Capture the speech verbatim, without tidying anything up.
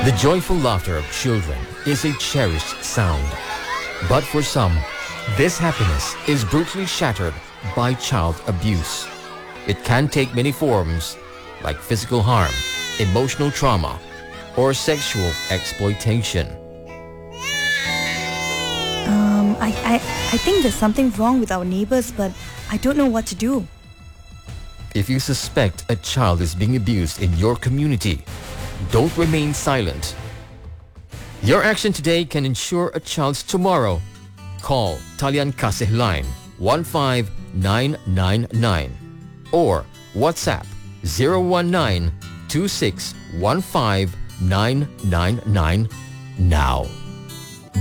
The joyful laughter of children is a cherished sound. But for some, this happiness is brutally shattered by child abuse. It can take many forms, like physical harm, emotional trauma, or sexual exploitation. Um, I, I, I think there's something wrong with our neighbors, but I don't know what to do. If you suspect a child is being abused in your community, don't remain silent. Your action today can ensure a child's tomorrow. Call Talian Kasih line one five nine nine nine or WhatsApp zero one nine two six one five nine nine nine now.